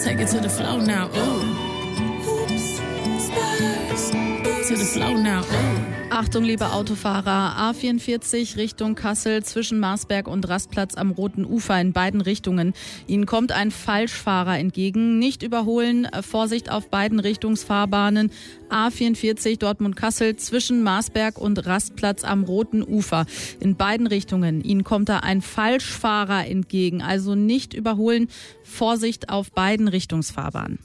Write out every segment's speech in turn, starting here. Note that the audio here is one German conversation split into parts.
Take it to the flow now, ooh. Oops, Spurs. To the flow now, ooh. Achtung, liebe Autofahrer, A44 Richtung Kassel zwischen Marsberg und Rastplatz am Roten Ufer in beiden Richtungen. Ihnen kommt ein Falschfahrer entgegen. Nicht überholen, Vorsicht auf beiden Richtungsfahrbahnen. A44 Dortmund-Kassel zwischen Marsberg und Rastplatz am Roten Ufer in beiden Richtungen. Ihnen kommt da ein Falschfahrer entgegen. Also nicht überholen, Vorsicht auf beiden Richtungsfahrbahnen.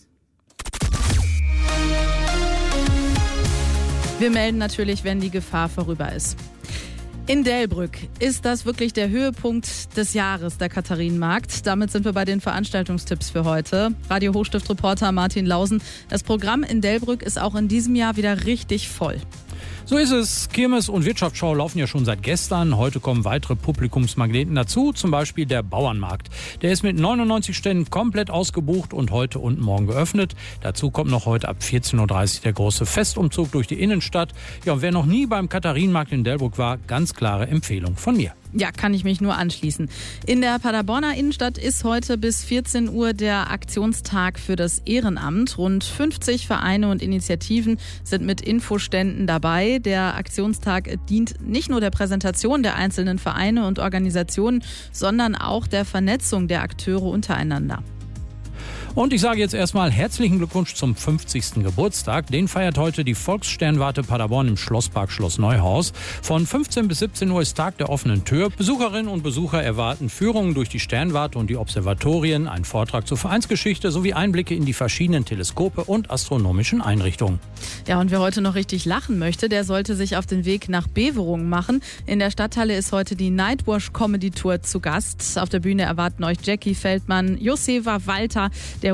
Wir melden natürlich, wenn die Gefahr vorüber ist. In Delbrück ist das wirklich der Höhepunkt des Jahres, der Katharinenmarkt. Damit sind wir bei den Veranstaltungstipps für heute. Radio Hochstift-Reporter Martin Lausen. Das Programm in Delbrück ist auch in diesem Jahr wieder richtig voll. So ist es. Kirmes und Wirtschaftsschau laufen ja schon seit gestern. Heute kommen weitere Publikumsmagneten dazu, zum Beispiel der Bauernmarkt. Der ist mit 99 Ständen komplett ausgebucht und heute und morgen geöffnet. Dazu kommt noch heute ab 14.30 Uhr der große Festumzug durch die Innenstadt. Ja, und wer noch nie beim Katharinenmarkt in Delbrück war, ganz klare Empfehlung von mir. Ja, kann ich mich nur anschließen. In der Paderborner Innenstadt ist heute bis 14 Uhr der Aktionstag für das Ehrenamt. Rund 50 Vereine und Initiativen sind mit Infoständen dabei. Der Aktionstag dient nicht nur der Präsentation der einzelnen Vereine und Organisationen, sondern auch der Vernetzung der Akteure untereinander. Und ich sage jetzt erstmal herzlichen Glückwunsch zum 50. Geburtstag. Den feiert heute die Volkssternwarte Paderborn im Schlosspark Schloss Neuhaus. Von 15 bis 17 Uhr ist Tag der offenen Tür. Besucherinnen und Besucher erwarten Führungen durch die Sternwarte und die Observatorien, einen Vortrag zur Vereinsgeschichte sowie Einblicke in die verschiedenen Teleskope und astronomischen Einrichtungen. Ja, und wer heute noch richtig lachen möchte, der sollte sich auf den Weg nach Beverungen machen. In der Stadthalle ist heute die Nightwash Comedy Tour zu Gast. Auf der Bühne erwarten euch Jackie Feldmann, Joseva Walter, der